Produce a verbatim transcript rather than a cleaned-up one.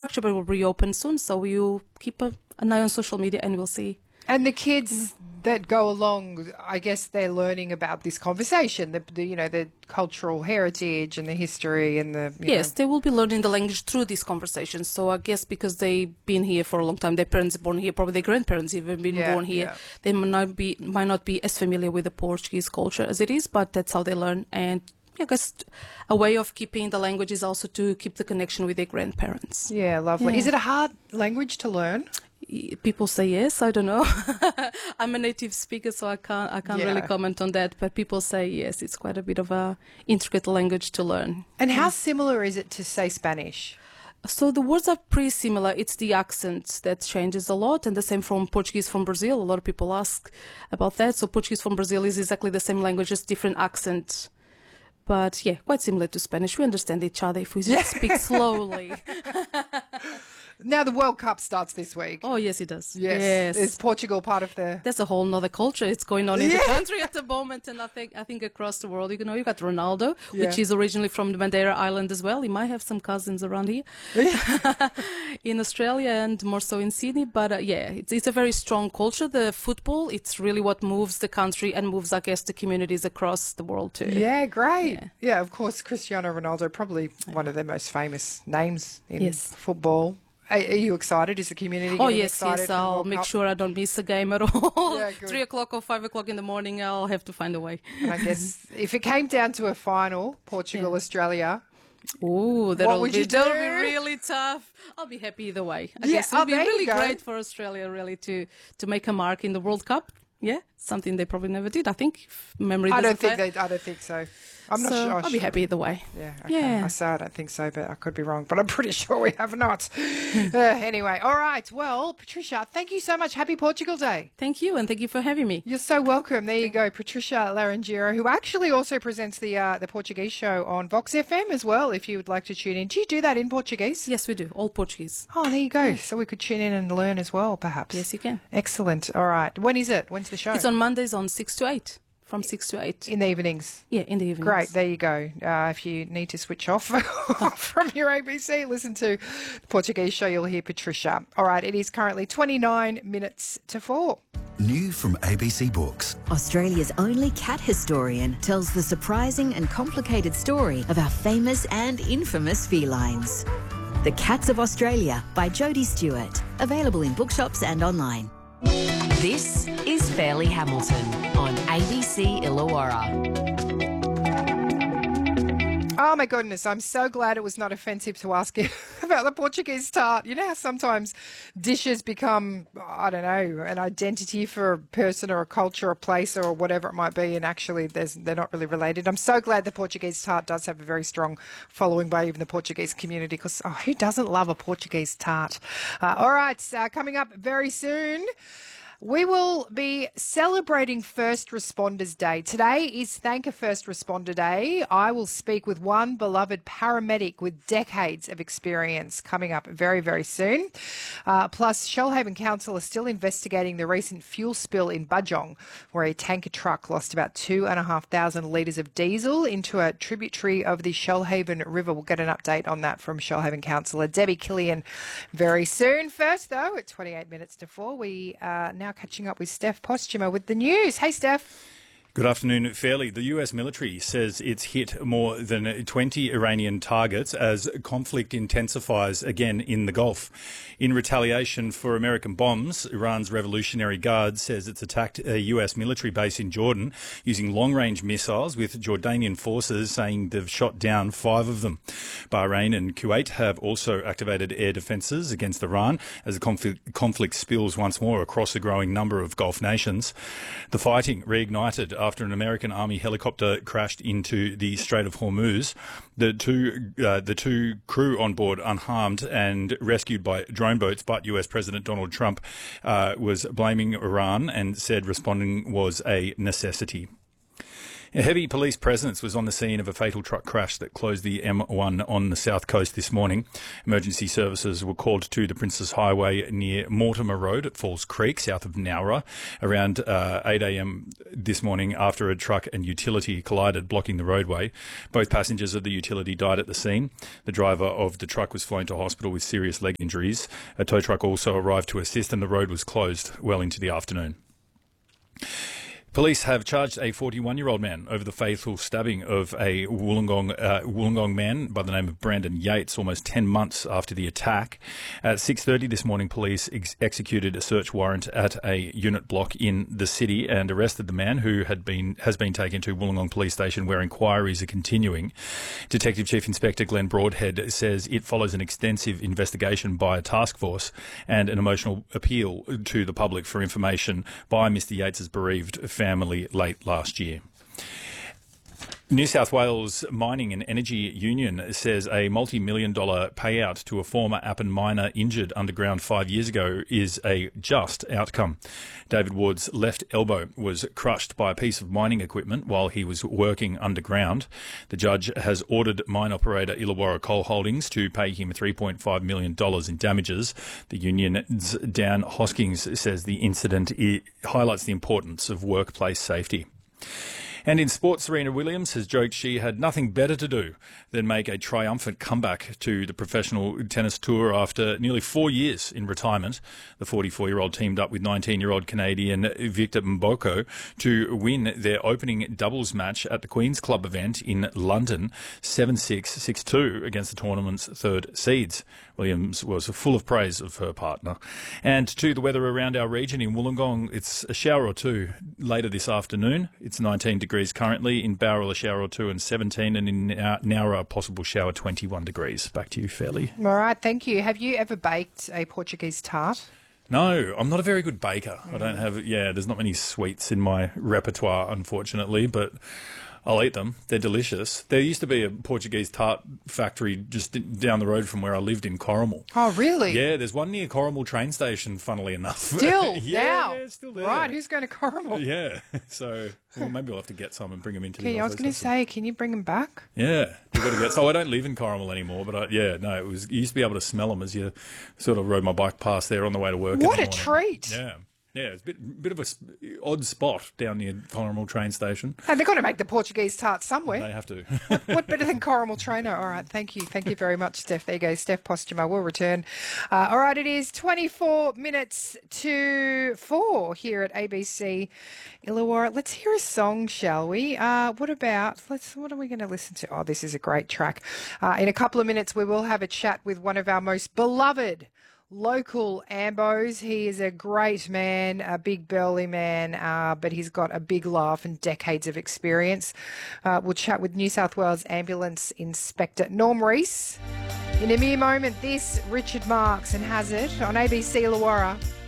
infrastructure, but it will reopen soon. So you keep a, an eye on social media and we'll see. And the kids that go along, I guess they're learning about this conversation, the, the you know, the cultural heritage and the history and the... You yes, know. they will be learning the language through these conversations. So I guess because they've been here for a long time, their parents are born here, probably their grandparents even been Yeah, born here, yeah. they might not be might not be as familiar with the Portuguese culture as it is, but that's how they learn. And I guess a way of keeping the language is also to keep the connection with their grandparents. Yeah, lovely. Yeah. Is it a hard language to learn? People say yes. I don't know. I'm a native speaker, so I can't. I can't Yeah. really comment on that. But people say yes. It's quite a bit of a intricate language to learn. And how similar is it to, say, Spanish? So the words are pretty similar. It's the accent that changes a lot, and the same from Portuguese from Brazil. A lot of people ask about that. So Portuguese from Brazil is exactly the same language, just different accent. But yeah, quite similar to Spanish. We understand each other if we just speak slowly. Now the World Cup starts this week. Oh, yes, it does. Yes. Yes. Is Portugal part of the... That's a whole nother culture. It's going on in Yeah. the country at the moment, and I think I think across the world. You know, you got Ronaldo, Yeah. which is originally from the Madeira Island as well. He might have some cousins around here in Australia and more so in Sydney. But uh, yeah, it's it's a very strong culture. The football, it's really what moves the country and moves, I guess, the communities across the world too. Yeah, great. Yeah. Yeah, of course, Cristiano Ronaldo, probably one of the most famous names in Yes. football. Are, are you excited? Is the community Oh getting yes, excited? yes. for the I'll World make Cup? sure I don't miss a game at all. Yeah, good. Three o'clock or five o'clock in the morning, I'll have to find a way. And I guess if it came down to a final, Portugal, Yeah. Australia, Ooh, that'll would be you that'll do? be really tough. I'll be happy either way. I Yeah, guess it'll oh, be there you really go. great for Australia, really, to to make a mark in the World Cup. Yeah, something they probably never did. I think if memory. I don't doesn't think play. they. I don't think so. I'm not So sure. I'll be happy either way. Yeah, okay. Yeah. I say I don't think so, but I could be wrong. But I'm pretty sure we have not. uh, anyway, all right. Well, Patricia, thank you so much. Happy Portugal Day. Thank you, and thank you for having me. You're so welcome. There you go, Patricia Laranjeira, who actually also presents the uh, the Portuguese show on Vox F M as well. If you would like to tune in, do you do that in Portuguese? Yes, we do. All Portuguese. Oh, there you go. So we could tune in and learn as well, perhaps. Yes, you can. Excellent. All right. When is it? When's the show? It's on Mondays on six to eight. From six to eight. In the evenings. Yeah, in the evening. Great, there you go. Uh, if you need to switch off from your A B C, listen to the Portuguese show, you'll hear Patricia. All right, it is currently twenty-nine minutes to four. New from A B C Books. Australia's only cat historian tells the surprising and complicated story of our famous and infamous felines. The Cats of Australia by Jodie Stewart. Available in bookshops and online. This is Fairly Hamilton on A B C Illawarra. Oh my goodness, I'm so glad it was not offensive to ask you about the Portuguese tart. You know how sometimes dishes become, I don't know, an identity for a person or a culture or place or whatever it might be, and actually there's, they're not really related. I'm so glad the Portuguese tart does have a very strong following by even the Portuguese community, because oh, who doesn't love a Portuguese tart? Uh, all right, uh, coming up very soon, we will be celebrating First Responders Day. Today is Thank a First Responder Day. I will speak with one beloved paramedic with decades of experience coming up very, very soon. Uh, plus, Shoalhaven Council are still investigating the recent fuel spill in Budjong, where a tanker truck lost about two and a half thousand litres of diesel into a tributary of the Shoalhaven River. We'll get an update on that from Shoalhaven Councillor Debbie Killian very soon. First, though, at twenty-eight minutes to four, we are now catching up with Steph Postuma with the news. Hey, Steph. Good afternoon, Fairly. The U S military says it's hit more than twenty Iranian targets as conflict intensifies again in the Gulf. In retaliation for American bombs, Iran's Revolutionary Guard says it's attacked a U S military base in Jordan using long-range missiles, with Jordanian forces saying they've shot down five of them. Bahrain and Kuwait have also activated air defences against Iran as the conflict, conflict spills once more across a growing number of Gulf nations. The fighting reignited after an American Army helicopter crashed into the Strait of Hormuz. The two uh, the two crew on board unharmed and rescued by drone boats, but U S President Donald Trump uh, was blaming Iran and said responding was a necessity. A heavy police presence was on the scene of a fatal truck crash that closed the M one on the south coast this morning. Emergency services were called to the Princess Highway near Mortimer Road at Falls Creek, south of Nowra, around uh, eight a.m. this morning after a truck and utility collided, blocking the roadway. Both passengers of the utility died at the scene. The driver of the truck was flown to hospital with serious leg injuries. A tow truck also arrived to assist, and the road was closed well into the afternoon. Police have charged a forty-one-year-old man over the fatal stabbing of a Wollongong, uh, Wollongong man by the name of Brandon Yates almost ten months after the attack. At six thirty this morning, police ex- executed a search warrant at a unit block in the city and arrested the man, who had been has been taken to Wollongong Police Station, where inquiries are continuing. Detective Chief Inspector Glenn Broadhead says it follows an extensive investigation by a task force and an emotional appeal to the public for information by Mister Yates's bereaved family late last year. New South Wales Mining and Energy Union says a multi-million dollar payout to a former Appin miner injured underground five years ago is a just outcome. David Ward's left elbow was crushed by a piece of mining equipment while he was working underground. The judge has ordered mine operator Illawarra Coal Holdings to pay him three point five million dollars in damages. The union's Dan Hoskins says the incident highlights the importance of workplace safety. And in sports, Serena Williams has joked she had nothing better to do than make a triumphant comeback to the professional tennis tour after nearly four years in retirement. The forty-four-year-old teamed up with nineteen-year-old Canadian Victor Mboko to win their opening doubles match at the Queen's Club event in London, seven six, six two against the tournament's third seeds. Williams was full of praise of her partner. And to the weather around our region, in Wollongong, it's a shower or two later this afternoon. It's nineteen degrees currently. In Bowral, a shower or two and seventeen, and in Nowra, a possible shower, twenty-one degrees. Back to you, Fairly. All right, thank you. Have you ever baked a Portuguese tart? No, I'm not a very good baker. Mm. I don't have, yeah, there's not many sweets in my repertoire, unfortunately, but I'll eat them. They're delicious. There used to be a Portuguese tart factory just down the road from where I lived in Corrimal. Oh, really? Yeah, there's one near Corrimal train station, funnily enough. Still? yeah, now? Yeah, it's still there. Right, who's going to Corrimal? Yeah, so well, maybe we'll have to get some and bring them into okay, the I office. was going to say, can you bring them back? Yeah, you've got to get. So I don't live in Corrimal anymore, but I, yeah, no, it was. You used to be able to smell them as you sort of rode my bike past there on the way to work. What a treat! Yeah. Yeah, it's a bit, bit of an odd spot down near Corrimal train station. Hey, they've got to make the Portuguese tart somewhere. They have to. What better than Corrimal Trainer? All right, thank you. Thank you very much, Steph. There you go, Steph Postuma will return. Uh, all right, it is twenty-four minutes to four here at A B C Illawarra. Let's hear a song, shall we? Uh, what about, let's. what are we going to listen to? Oh, this is a great track. Uh, in a couple of minutes, we will have a chat with one of our most beloved local Ambos. He is a great man, a big burly man, uh, but he's got a big laugh and decades of experience. Uh, we'll chat with New South Wales Ambulance Inspector Norm Reese. In a mere moment, this, Richard Marx and Has It on A B C Illawarra.